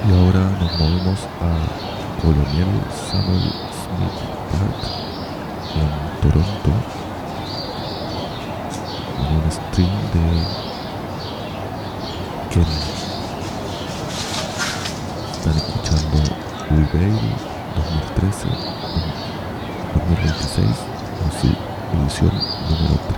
Y ahora nos movemos a Colonial Samuel Smith Park en Toronto en un stream de Ken. Están escuchando Weavale 2013-2026 en su edición número